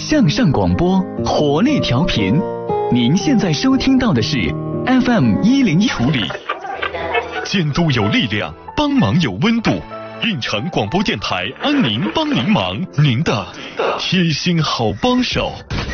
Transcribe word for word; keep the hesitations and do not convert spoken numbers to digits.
向上广播，活力调频。您现在收听到的是 F M 一零一处理。 监督有力量，帮忙有温度。运城广播电台安宁帮您忙，您的贴心好帮手。